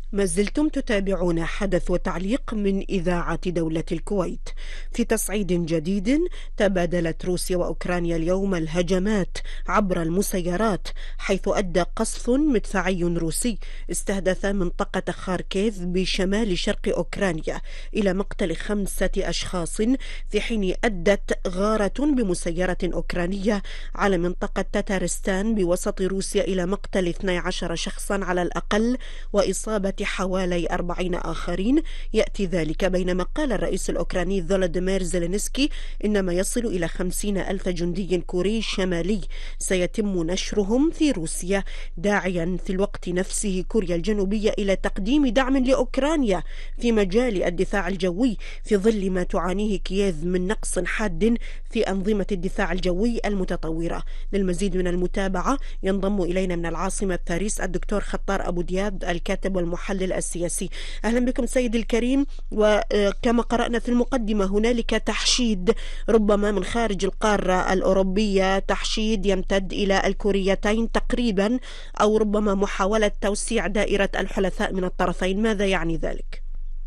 ما زلتم تتابعون حدث وتعليق من إذاعة دولة الكويت. في تصعيد جديد، تبادلت روسيا وأوكرانيا اليوم الهجمات عبر المسيرات، حيث أدى قصف مدفعي روسي استهدف منطقة خاركيف بشمال شرق أوكرانيا إلى مقتل 5 أشخاص، في حين أدت غارة بمسيرة أوكرانية على منطقة تتارستان بوسط روسيا إلى مقتل 12 شخصا على الأقل وإصابة حوالي 40 آخرين. يأتي ذلك بينما قال الرئيس الأوكراني فولوديمير زيلينسكي إن ما يصل إلى 50,000 جندي كوري شمالي سيتم نشرهم في روسيا، داعيا في الوقت نفسه كوريا الجنوبية إلى تقديم دعم لأوكرانيا في مجال الدفاع الجوي، في ظل ما تعانيه كييف من نقص حاد في أنظمة الدفاع الجوي المتطورة. للمزيد من المتابعة ينضم إلينا من العاصمة باريس الدكتور خطار أبو دياب، الكاتب والمحلل السياسي. أهلا بكم سيد الكريم. وكما قرأنا في المقدمة، هنالك تحشيد ربما من خارج القارة الأوروبية، تحشيد يمتد إلى الكوريتين تقريبا، أو ربما محاولة توسيع دائرة الحلفاء من الطرفين. ماذا يعني ذلك؟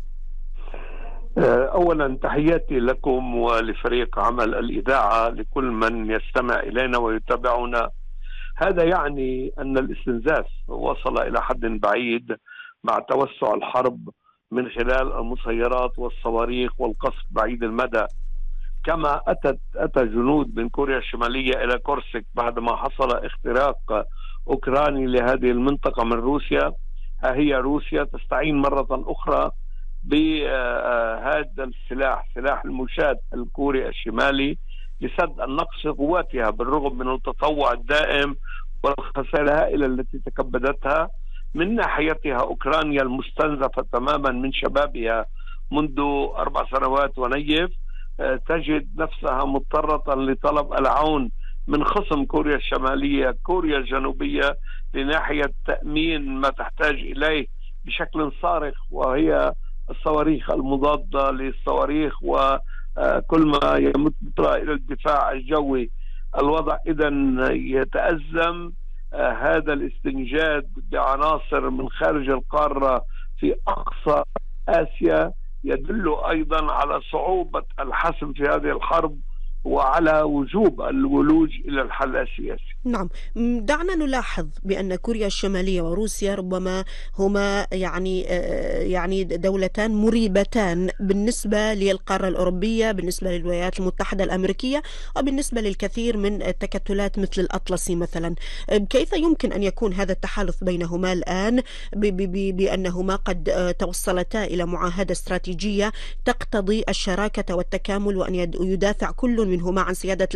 أولا تحياتي لكم ولفريق عمل الإذاعة، لكل من يستمع إلينا ويتابعنا. هذا يعني أن الاستنزاف وصل إلى حد بعيد مع توسع الحرب من خلال المسيرات والصواريخ والقصف بعيد المدى. كما أتى جنود من كوريا الشمالية إلى كورسك بعدما حصل اختراق أوكراني لهذه المنطقة من روسيا. هي روسيا تستعين مرة أخرى بهذا السلاح، سلاح المشاة الكوري الشمالي، لسد النقص قواتها بالرغم من التطوع الدائم والخسائر الهائلة التي تكبدتها. من ناحيتها أوكرانيا المستنزفة تماما من شبابها منذ 4 سنوات ونيف، تجد نفسها مضطرة لطلب العون من خصم كوريا الشمالية كوريا الجنوبية لناحية تأمين ما تحتاج إليه بشكل صارخ، وهي الصواريخ المضادة للصواريخ وكل ما يمت إلى الدفاع الجوي. الوضع إذن يتأزم. هذا الاستنجاد بعناصر من خارج القارة في أقصى آسيا يدل أيضا على صعوبة الحسم في هذه الحرب وعلى وجوب الولوج إلى الحل السياسي. نعم، دعنا نلاحظ بأن كوريا الشمالية وروسيا ربما هما يعني دولتان مريبتان بالنسبة للقارة الأوروبية، بالنسبة للولايات المتحدة الأمريكية، وبالنسبة للكثير من التكتلات مثل الأطلسي مثلا. كيف يمكن أن يكون هذا التحالف بينهما الآن بأنهما قد توصلتا إلى معاهدة استراتيجية تقتضي الشراكة والتكامل، وأن يدافع كل منهما عن سيادة